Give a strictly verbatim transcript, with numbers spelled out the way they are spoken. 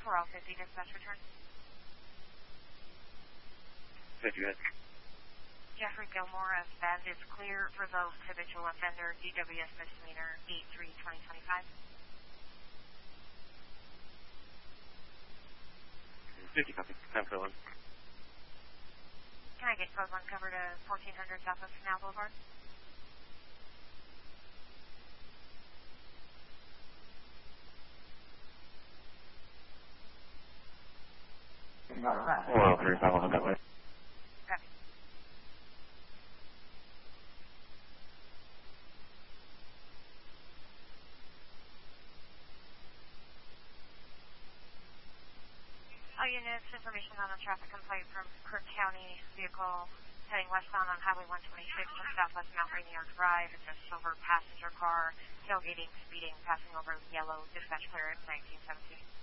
for all fifty dispatch return. fifty good. Jeffrey Gilmore of Bandits Clear, revoked habitual offender, D W S misdemeanor, eight three twenty twenty-five. fifty copy. ten for one. Can I get code one cover to fourteen hundred Southwest Canal Boulevard? Well, three five one that way. Copy. All units, information on a traffic complaint from Kirk County, vehicle heading westbound on Highway one twenty-six from Southwest Mount Rainier Drive. It's a silver passenger car, tailgating, speeding, passing over yellow, dispatch clear at nineteen seventeen.